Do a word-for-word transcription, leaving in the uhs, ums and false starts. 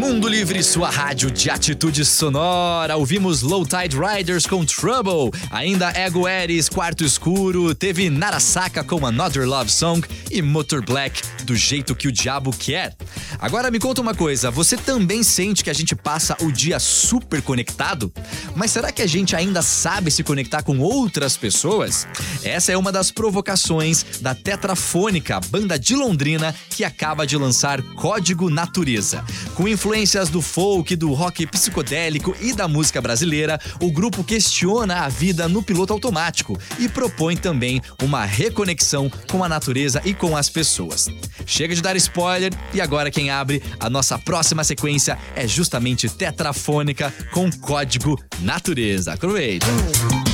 Mundo Livre, sua rádio de atitude sonora. Ouvimos Low Tide Riders com Trouble, ainda Ego Eris, Quarto Escuro, teve Narasaka com Another Love Song e Motor Black, Do Jeito Que o Diabo Quer. Agora me conta uma coisa, você também sente que a gente passa o dia super conectado? Mas será que a gente ainda sabe se conectar com outras pessoas? Essa é uma das provocações da Tetrafônica, banda de Londrina que acaba de lançar Código Natureza. Com influências do folk, do rock psicodélico e da música brasileira, o grupo questiona a vida no piloto automático e propõe também uma reconexão com a natureza e com as pessoas. Chega de dar spoiler e agora quem abre a nossa próxima sequência é justamente Tetrafônica com Código Natureza. Aproveita!